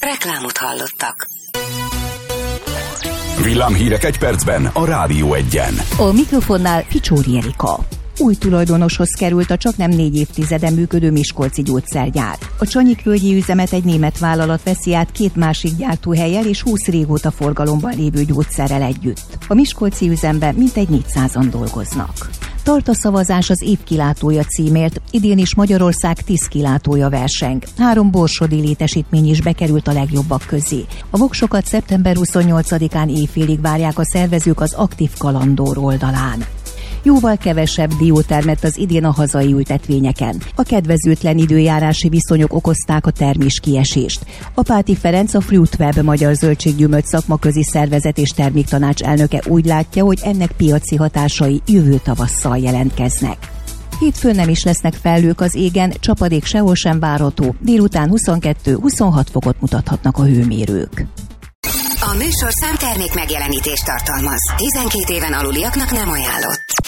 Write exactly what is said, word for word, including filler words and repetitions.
Reklámot hallottak. Villámhírek egy percben a Rádió Egyen. A mikrofonnál Picsóri Erika. Új tulajdonoshoz került a csaknem négy évtizede működő miskolci gyógyszergyár. A Csanyikvölgyi üzemet egy német vállalat veszi át két másik gyártóhellyel és húsz régóta forgalomban lévő gyógyszerrel együtt. A miskolci üzemben mintegy négyszázan dolgoznak. Tart a szavazás az év kilátója címért, idén is Magyarország tíz kilátója verseng. Három borsodi létesítmény is bekerült a legjobbak közé. A voksokat szeptember huszonnyolcadikán éjfélig várják a szervezők az Aktív Kalandor oldalán. Jóval kevesebb dió termett az idén a hazai ültetvényeken. A kedvezőtlen időjárási viszonyok okozták a terméskiesést. Apáti Ferenc, a Fruitweb Magyar Zöldséggyümölcs Szakmaközi Szervezet és Terméktanács elnöke úgy látja, hogy ennek piaci hatásai jövő tavasszal jelentkeznek. Hétfőn nem is lesznek felhők az égen, csapadék sehol sem várható, délután huszonkettő-huszonhat fokot mutathatnak a hőmérők. A műsorszám termék megjelenítést tartalmaz. tizenkét éven aluliaknak nem ajánlott.